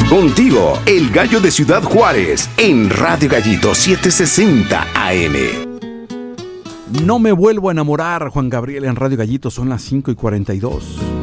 Contigo, el gallo de Ciudad Juárez, en Radio Gallito 760 AM. No me vuelvo a enamorar, Juan Gabriel, en Radio Gallito. Son las 5:42.